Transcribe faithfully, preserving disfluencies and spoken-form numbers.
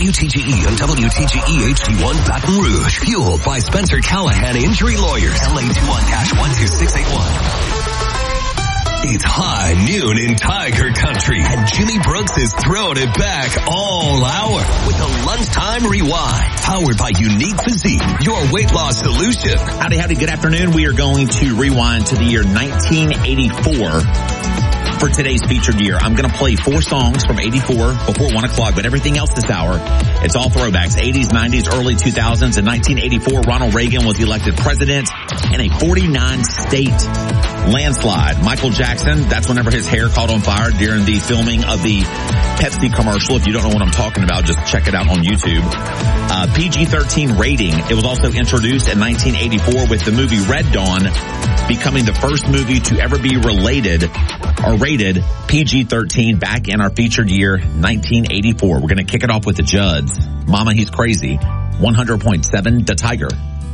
W T G E and W T G E H D one Baton Rouge. Fueled by Spencer Callahan Injury Lawyers. L A two one one two six eight one. It's high noon in Tiger Country, and Jimmy Brooks is throwing it back all hour with the Lunchtime Rewind, powered by Unique Physique, your weight loss solution. Howdy, howdy, good afternoon. We are going to rewind to the year nineteen eighty-four for today's featured year. I'm going to play four songs from eighty-four before one o'clock, but everything else this hour, it's all throwbacks. eighties, nineties, early two thousands. In nineteen eighty-four, Ronald Reagan was elected president in a forty-nine state landslide. Michael Jackson, that's whenever his hair caught on fire during the filming of the Pepsi commercial. If you don't know what I'm talking about, just check it out on YouTube. Uh, P G thirteen rating. It was also introduced in nineteen eighty-four with the movie Red Dawn becoming the first movie to ever be related or rated P G thirteen back in our featured year, nineteen eighty-four. We're going to kick it off with the Judds. Mama, He's Crazy. one hundred point seven The Tiger.